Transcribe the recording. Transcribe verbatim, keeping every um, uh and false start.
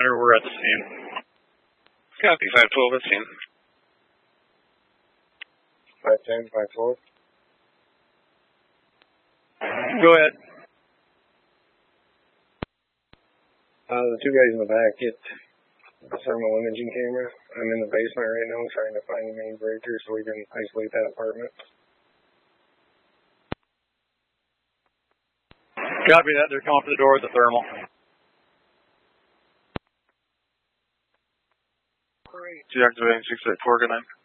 We're at the scene. Copy, five twelve at scene. five ten, five twelve. Go ahead. Uh, the two guys in the back get a thermal imaging camera. I'm in the basement right now trying to find the main breaker so we can isolate that apartment. Copy that. They're coming for the door with the thermal. Deactivating six eight four, good night.